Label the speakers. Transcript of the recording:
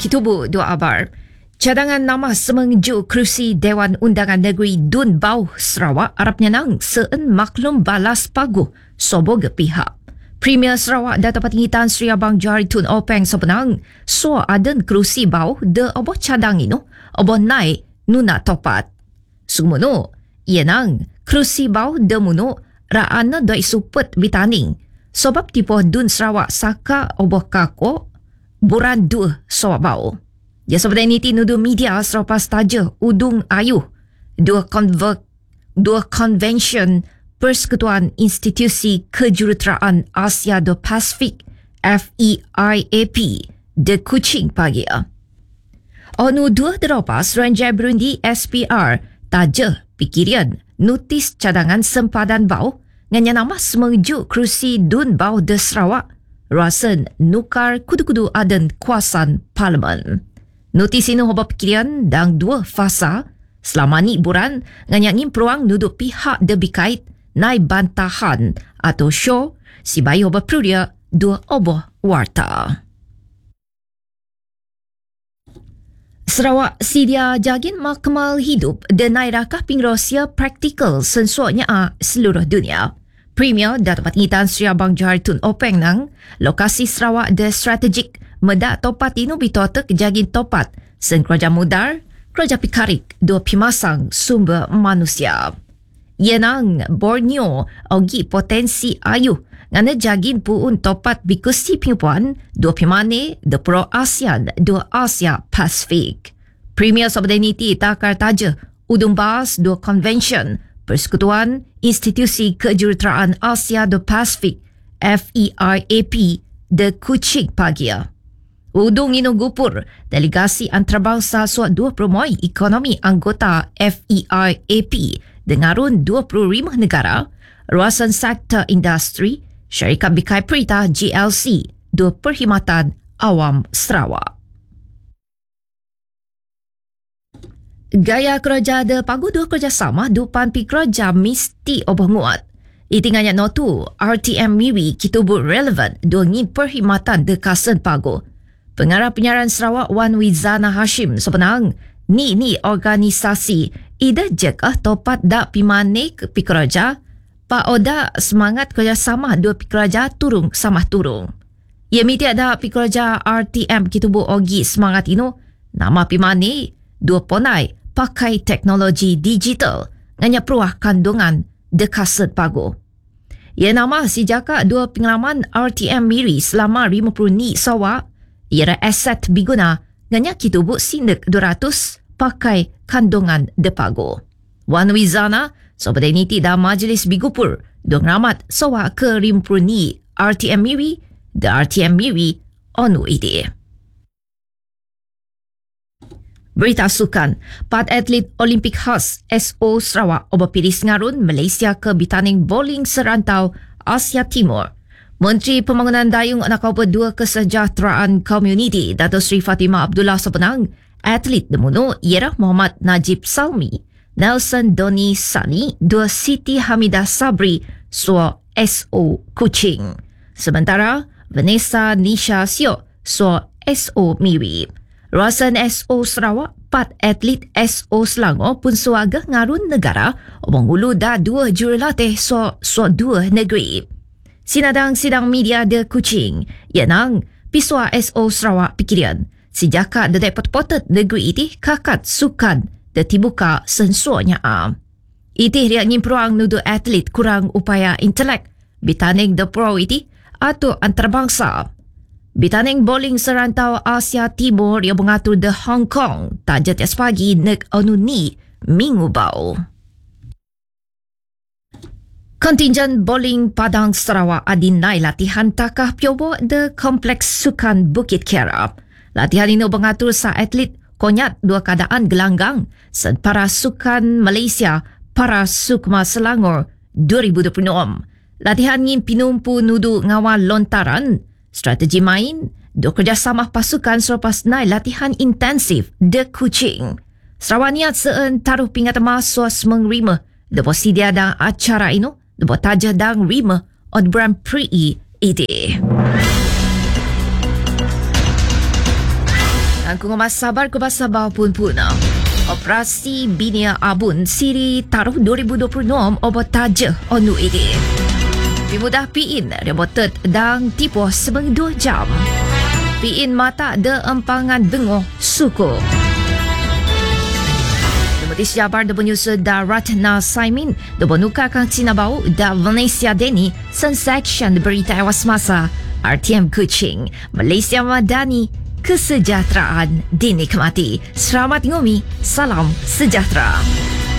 Speaker 1: Kitubu dua abar. Cadangan nama semengju kerusi Dewan Undangan Negeri Dun Bau Sarawak Arab Nyanang se'n maklum balas paguh sobog pihak. Premier Sarawak Dato' Patinggi Tan Sri Abang Johari Tun Openg sebenang so aden kerusi bau de obo cadang ino obo naik nuna topat. Sumuno, ienang kerusi bau de muno raana doi supet bitaning sebab tipuh Dun Sarawak saka obo kako buran dua soak bau. Ya sebenarnya niti nudu media selepas taja udung ayuh dua konvensyen Persekutuan Institusi Kejuruteraan Asia do Pasifik FEIAP de Kuching pagi. Onu dua deropas Ranjai Burundi SPR taja pikiran notis cadangan sempadan bau nganya nama semeju kerusi Dun Bau de Sarawak rasan nukar kudu-kudu aden kuasan parlimen. Notis ini hoba pikiran dan dua fasa selama ni buran nganyangin peluang nuduk pihak debikait nai bantahan atau show si bayi hoba prudia dua oboh warta. Sarawak sedia jagin mahkamal hidup dan nai rakah pingrosia praktikal sensuanya seluruh dunia. Premier Dato' Patinggi Tan Sri Abang Johari Tun Openg nang lokasi Sarawak The Strategic medak topat inu bitotek jagin topat sen kerajaan mudar, kerajaan pikarik dua pimasang sumber manusia. Yenang Borneo ogi potensi ayuh ngana jagin puun topat bikusi piupuan dua pimane de Pro ASEAN dua Asia Pasifik. Premier Sobedaniti takar taja udung bahas dua konvensyen Persekutuan Institusi Kejuruteraan Asia do Pasifik FEIAP de Kuching pagi. Udung ino gupur delegasi antarabangsa suat 20 ekonomi anggota FEIAP dengarun 25 negara, ruasan sektor industri, syarikat bikai perintah GLC, dua perkhidmatan awam Sarawak. Gaya kerja de pagu dua kerjasama dupan pi kerja mesti obah nguat. Itinganya notu RTM Miri kitubut relevan dua ngin perkhidmatan de kasen pagu. Pengarah penyiaran Sarawak Wan Wizana Hashim sebenang ni organisasi ida jekah topat dak pimane ke pi kerja pa oda semangat kerjasama dua pi kerja turung sama turung. Ia miti ada pi kerja RTM kitubut ogi semangat ino nama pimane dua ponai pakai teknologi digital nganya peruah kandungan dekaset pago. Ia nama si jaka dua pengalaman RTM Miri selama 50 ni sawa ia aset biguna nganya kitubuk sindik 200 pakai kandungan depago. Wan Wizana sobedaniti da majlis bigupur dong ramat sawa ke 50 ni RTM Miri the RTM Miri onu ide. Berita sukan, 4 atlet Olimpik khas SO Sarawak oba pilih sengarun Malaysia ke bitaning bowling serantau Asia Timur. Menteri Pembangunan Dayung Anak Kaupa 2 Kesejahteraan Komuniti Dato' Sri Fatimah Abdullah sebenang atlet demuno ialah Muhammad Najib Salmi, Nelson Doni Sani, 2 Siti Hamidah Sabri so SO Kuching. Sementara Vanessa Nisha Sio so SO Miri. Ruasan SO Sarawak 4 atlet SO Selangor pun suaga ngarun negara obang hulu dah 2 jurulatih so 2 negeri. Sinadang sidang media de Kuching yanang pisua SO Sarawak pikiran sejaka de pot-potet negeri iti kakat sukan de tibuka sensuanya Iti riak ngin peruang nudu atlet kurang upaya intelek bitaning de pro iti atau antarabangsa. Bitaning bowling serantau Asia Timur yang mengatur de Hong Kong tak jatias pagi nek onu ni minggu bau. Kontinjen bowling Padang Sarawak adinai latihan takah piobo de Kompleks Sukan Bukit Kera. Latihan ini mengatur sa atlet konyat 2 keadaan gelanggang sen para sukan Malaysia para Sukma Selangor 2026. Latihan ingin pinumpu nudu ngawal lontaran, strategi main, dua kerjasama pasukan selepas naik latihan intensif de Kuching. Sarawak niat se'n taruh pingat emas suas mengrima lepas sedia dan acara ini lepas taja dan rima on Grand Prix ide. Hangkung mas sabar ke sabar pun puna. Operasi Binia Abun Siri taruh 2026 obat taja onu ini. Pimudah piin remotet dan tipu sebang 2 jam. Piin mata de empangan dengoh suku. Demokratis Jabar de penyusun da Ratna Saimin de benuka kang Cina Bau da Vanessa Deni sensation berita awas masa RTM Kuching Malaysia Madani kesejahteraan dinikmati. Selamat ngumi, salam sejahtera.